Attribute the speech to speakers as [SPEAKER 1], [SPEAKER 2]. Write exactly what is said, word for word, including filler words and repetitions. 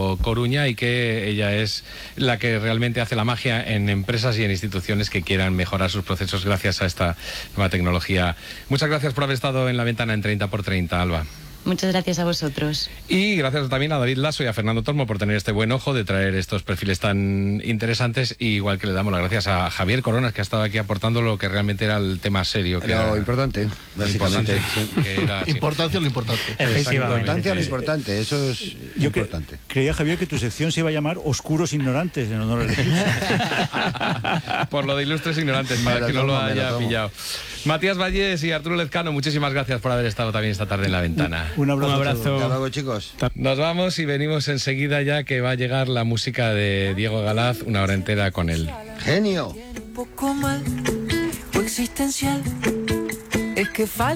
[SPEAKER 1] Grupo Coruña, y que ella es la que realmente hace la magia en empresas y en instituciones que quieran mejorar sus procesos gracias a esta nueva tecnología. Muchas gracias por haber estado en La Ventana en treinta por treinta, Alba.
[SPEAKER 2] Muchas gracias a vosotros.
[SPEAKER 1] Y gracias también a David Lasso y a Fernando Tormo por tener este buen ojo de traer estos perfiles tan interesantes, y igual que le damos las gracias a Javier Coronas, que ha estado aquí aportando lo que realmente era el tema serio. Que
[SPEAKER 3] lo
[SPEAKER 1] era
[SPEAKER 3] importante, básicamente.
[SPEAKER 1] Importante, que era, sí.
[SPEAKER 4] Importancia lo importante.
[SPEAKER 3] Importancia lo importante, eso es
[SPEAKER 5] Yo
[SPEAKER 3] importante.
[SPEAKER 5] Cre creía, Javier, que tu sección se iba a llamar Oscuros Ignorantes, en honor a
[SPEAKER 1] Por lo de ilustres ignorantes, para que no lo haya pillado. Matías Vallés y Arturo Lezcano, muchísimas gracias por haber estado también esta tarde en La Ventana.
[SPEAKER 5] Un abrazo.
[SPEAKER 4] Un abrazo.
[SPEAKER 3] Hasta luego, chicos.
[SPEAKER 1] Nos vamos y venimos enseguida, ya que va a llegar la música de Diego Galaz, una hora entera con él.
[SPEAKER 3] Genio.
[SPEAKER 6] Poco mal o existencial es que falta